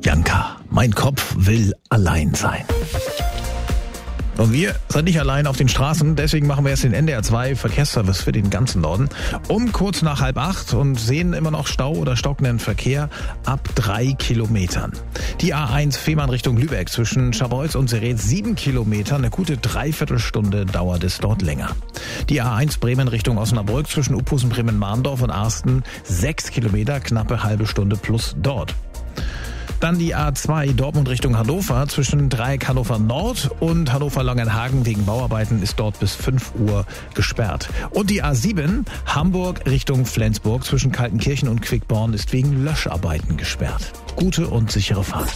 Janka, mein Kopf will allein sein. Und wir sind nicht allein auf den Straßen, deswegen machen wir jetzt den NDR 2 Verkehrsservice für den ganzen Norden um kurz nach 7:30 und sehen immer noch Stau oder stockenden Verkehr ab 3 Kilometern. Die A1 Fehmarn Richtung Lübeck zwischen Scharbeutz und Serret 7 Kilometer, eine gute Dreiviertelstunde dauert es dort länger. Die A1 Bremen Richtung Osnabrück zwischen Uphusen, Bremen-Mahndorf und Arsten 6 Kilometer, knappe halbe Stunde plus dort. Dann die A2 Dortmund Richtung Hannover zwischen Dreieck Hannover Nord und Hannover Langenhagen wegen Bauarbeiten ist dort bis 5 Uhr gesperrt. Und die A7 Hamburg Richtung Flensburg zwischen Kaltenkirchen und Quickborn ist wegen Löscharbeiten gesperrt. Gute und sichere Fahrt.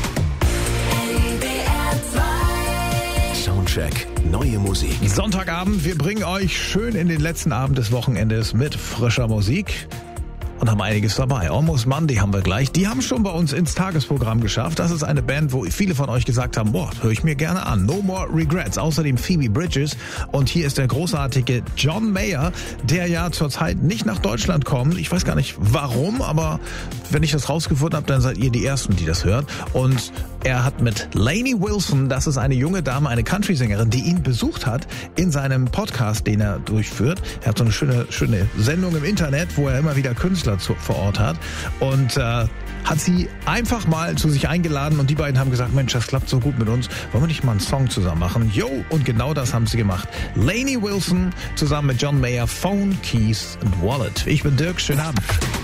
Soundcheck, neue Musik. Sonntagabend, wir bringen euch schön in den letzten Abend des Wochenendes mit frischer Musik. Und haben einiges dabei. Almost Monday haben wir gleich. Die haben schon bei uns ins Tagesprogramm geschafft. Das ist eine Band, wo viele von euch gesagt haben, boah, höre ich mir gerne an. No More Regrets. Außerdem Phoebe Bridgers. Und hier ist der großartige John Mayer, der ja zurzeit nicht nach Deutschland kommt. Ich weiß gar nicht warum, aber wenn ich das rausgefunden habe, dann seid ihr die Ersten, die das hört. Und er hat mit Lainey Wilson, das ist eine junge Dame, eine Country-Sängerin, die ihn besucht hat in seinem Podcast, den er durchführt. Er hat so eine schöne Sendung im Internet, wo er immer wieder Künstler vor Ort hat und hat sie einfach mal zu sich eingeladen und die beiden haben gesagt, Mensch, das klappt so gut mit uns, wollen wir nicht mal einen Song zusammen machen? Jo, und genau das haben sie gemacht. Lainey Wilson zusammen mit John Mayer, Phone, Keys and Wallet. Ich bin Dirk, schönen Abend.